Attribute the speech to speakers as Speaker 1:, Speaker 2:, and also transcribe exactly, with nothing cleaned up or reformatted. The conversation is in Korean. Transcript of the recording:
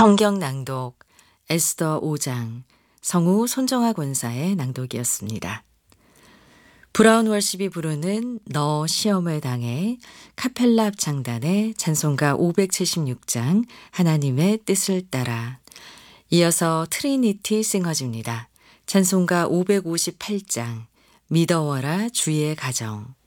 Speaker 1: 성경 낭독 에스더 오 장 성우 손정아 권사의 낭독이었습니다. 브라운 월십이 부르는 너 시험을 당해 카펠라 합창단의 찬송가 오백칠십육 장 하나님의 뜻을 따라. 이어서 트리니티 싱어즈입니다. 찬송가 오백오십팔 장 믿어워라 주의 가정.